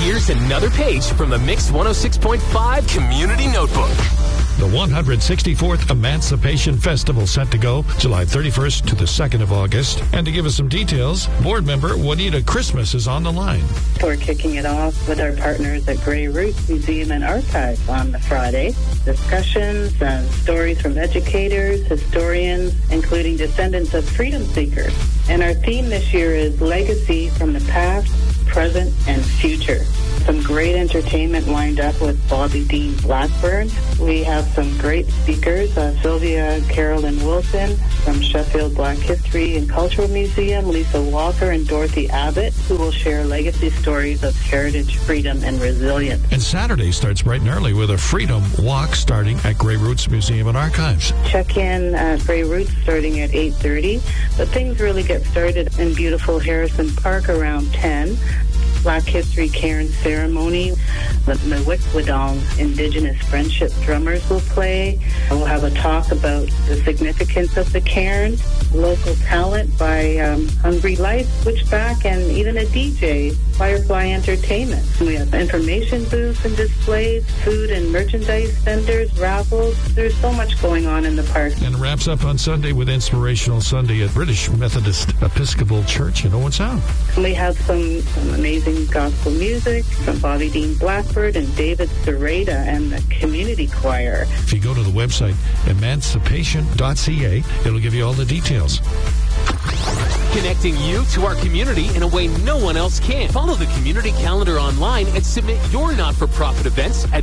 Here's another page from the Mix 106.5 Community Notebook. The 164th Emancipation Festival set to go July 31st to the 2nd of August. And to give us some details, board member Juanita Christmas is on the line. We're kicking it off with our partners at Grey Roots Museum and Archive on the Friday. Discussions and stories from educators, historians, including descendants of freedom seekers. And our theme this year is Legacy from the Past, Present, and Future. Some great entertainment lined up with Bobby Dean Blackburn. We have some great speakers, Sylvia Carolyn Wilson from Sheffield Black History and Cultural Museum, Lisa Walker and Dorothy Abbott, who will share legacy stories of heritage, freedom, and resilience. And Saturday starts bright and early with a Freedom Walk starting at Grey Roots Museum and Archives. Check in at Grey Roots starting at 8:30, but things really get started in beautiful Harrison Park around 10. Black History Cairn ceremony. The Mwikwadong Indigenous Friendship Drummers will play. We'll have a talk about the significance of the cairn, local talent by Hungry Life, Switchback, and even a DJ, Firefly Entertainment. We have information booths and displays, food and merchandise vendors, raffles. There's so much going on in the park. And it wraps up on Sunday with Inspirational Sunday at British Methodist Episcopal Church in Owen Sound. We have some amazing gospel music from Bobby Dean Blackbird and David Sereda and the community choir. If you go to the website emancipation.ca, it'll give you all the details. Connecting you to our community in a way no one else can. Follow the community calendar online and submit your not-for-profit events at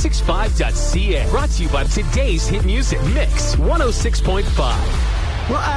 mix1065.ca. Brought to you by today's hit music, Mix 106.5. Well,